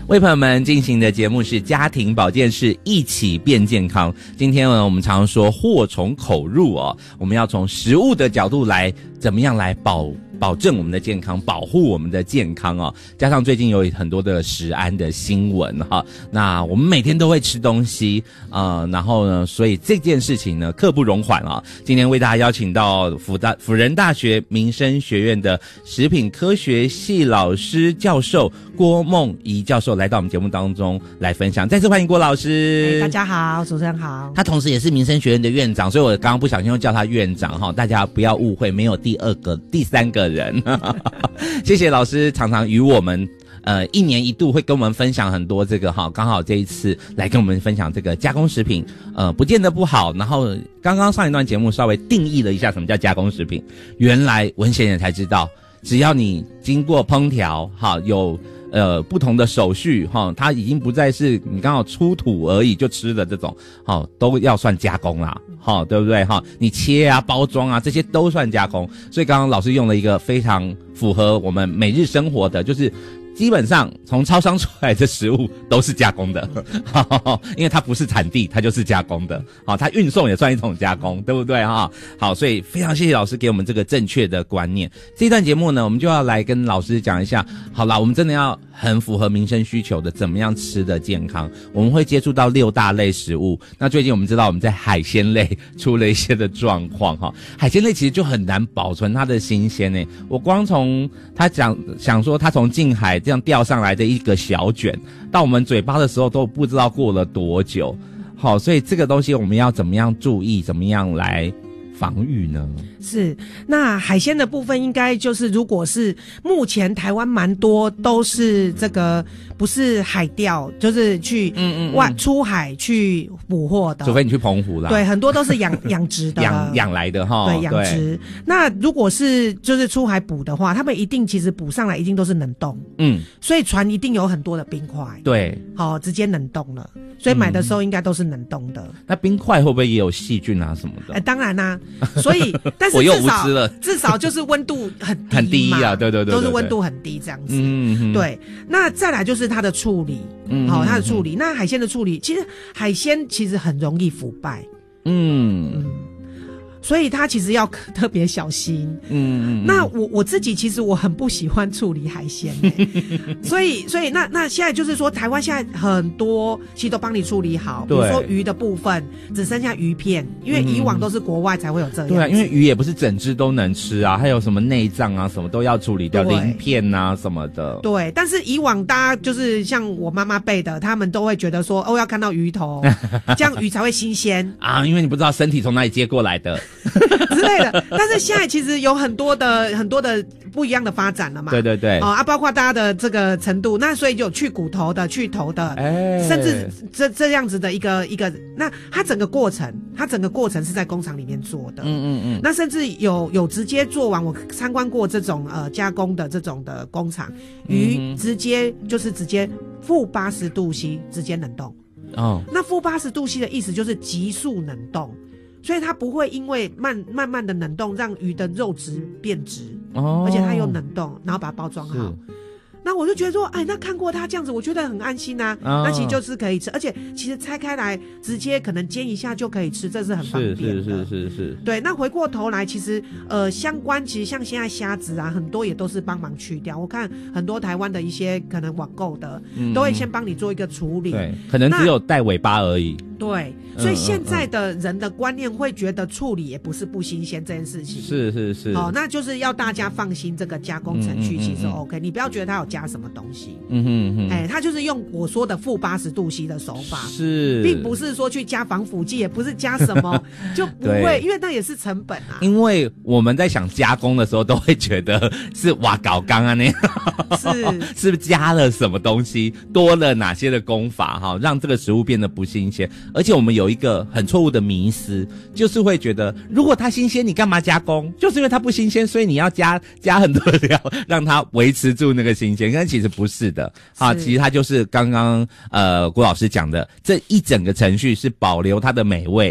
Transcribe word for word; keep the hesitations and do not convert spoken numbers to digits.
为朋友们进行的节目是家庭保健室，一起变健康。今天呢，我们常说祸从口入哦，我们要从食物的角度来怎么样来保保证我们的健康，保护我们的健康哦。加上最近有很多的食安的新闻哈，那我们每天都会吃东西，呃，然后呢，所以这件事情呢，刻不容缓啊。今天为大家邀请到辅大辅仁大学民生学院的食品科学系老师教授郭梦怡教授来到我们节目当中来分享。再次欢迎郭老师。 欸、大家好，主持人好。 他同时也是民生学院的院长，所以我刚刚不小心又叫他院长哈，大家不要误会，没有第二个、第三个人。谢谢老师，常常与我们呃一年一度会跟我们分享很多这个哈，刚好这一次来跟我们分享这个加工食品，呃，不见得不好。然后刚刚上一段节目稍微定义了一下什么叫加工食品，原来文献人才知道，只要你经过烹调，哈，有呃不同的手续哈，它已经不再是你刚好出土而已就吃的这种，哈，都要算加工啦，哈，对不对哈？你切啊、包装啊这些都算加工。所以刚刚老师用了一个非常符合我们每日生活的，就是基本上从超商出来的食物都是加工的，因为它不是产地，它就是加工的。好，它运送也算一种加工，对不对哈？好，所以非常谢谢老师给我们这个正确的观念。这一段节目呢，我们就要来跟老师讲一下。好啦，我们真的要很符合民生需求的，怎么样吃的健康？我们会接触到六大类食物。那最近我们知道我们在海鲜类出了一些的状况哈，海鲜类其实就很难保存它的新鲜诶。我光从他讲想说，他从近海这样钓上来的一个小卷，到我们嘴巴的时候都不知道过了多久。好，所以这个东西我们要怎么样注意，怎么样来防御呢？ 是，那海鲜的部分应该就是，如果是目前台湾蛮多都是这个不是海钓，就是去嗯嗯外出海去捕获的， 除非你去澎湖啦。 对，很多都是养养殖的， 养养来的哈。 对，养殖。那如果是就是出海捕的话，他们一定其实捕上来一定都是冷冻，嗯，所以船一定有很多的冰块， 对， 好、哦，直接冷冻了，所以买的时候应该都是冷冻的。 嗯、那冰块会不会也有细菌啊什么的？ 哎、欸，当然啦、啊，所以但是我又无知了， 至少就是温度很低很低啊，对对 对, 对, 对， 都是温度很低这样子。嗯，对。那再来就是它的处理，嗯，好、哦，它的处理。那海鲜的处理，其实海鲜其实很容易腐败，嗯嗯。所以它其实要特别小心。嗯嗯。那我我自己其实我很不喜欢处理海鲜、欸，所以所以那那现在就是说，台湾现在很多其实都帮你处理好，比如说鱼的部分只剩下鱼片，因为以往都是国外才会有这样。 对啊，因为鱼也不是整只都能吃啊，还有什么内脏啊，什么都要处理掉，鳞片啊什么的。对， 但是以往大家就是像我妈妈辈的，他们都会觉得说，哦，要看到鱼头，这样鱼才会新鲜啊，因为你不知道身体从哪里接过来的。 之类的，但是现在其实有很多的很多的不一样的发展了嘛。 对对对， 哦啊，包括大家的这个程度，那所以就有去骨头的、去头的，哎，甚至这这样子的一个一个，那它整个过程，它整个过程是在工厂里面做的。嗯嗯嗯。那甚至有有直接做完，我参观过这种呃加工的这种的工厂，鱼直接就是直接负八十度 C 直接冷冻。哦，那负八十度 C 的意思就是急速冷冻。所以它不会因为慢慢慢的冷冻让鱼的肉质变质，哦，而且它又冷冻，然后把它包装好。那我就觉得说，哎，那看过它这样子，我觉得很安心啊。哦、那其实就是可以吃，而且其实拆开来直接可能煎一下就可以吃，这是很方便的。 是是是是是。 对，那回过头来，其实呃相关，其实像现在虾子啊，很多也都是帮忙去掉。我看很多台湾的一些可能网购的，嗯、都会先帮你做一个处理。 对，可能只有带尾巴而已。 对，所以现在的人的观念会觉得处理也不是不新鲜这件事情。 是是是。 好、哦，那就是要大家放心，这个加工程序其实 OK，、嗯嗯嗯、你不要觉得它有加什么东西。嗯哼嗯哼，哎，它就是用我说的负八十度 C 的手法， 是， 并不是说去加防腐剂，也不是加什么，就不会，因为那也是成本啊。 因为我们在想加工的时候，都会觉得是哇搞刚啊那样，是是不是加了什么东西，多了哪些的工法哈，让这个食物变得不新鲜。而且我们有一个很错误的迷思，就是会觉得如果它新鲜，你干嘛加工？就是因为它不新鲜，所以你要加加很多的料，让它维持住那个新鲜。但其实不是的啊，其实它就是刚刚呃郭老师讲的，这一整个程序是保留它的美味，